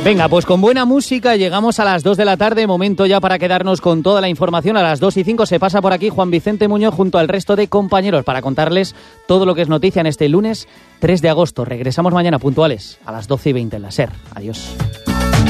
Venga, pues con buena música llegamos a las 2 de la tarde, momento ya para quedarnos con toda la información. A las 2:05 se pasa por aquí Juan Vicente Muñoz junto al resto de compañeros para contarles todo lo que es noticia en este lunes 3 de agosto. Regresamos mañana puntuales a las 12:20 en la SER. Adiós.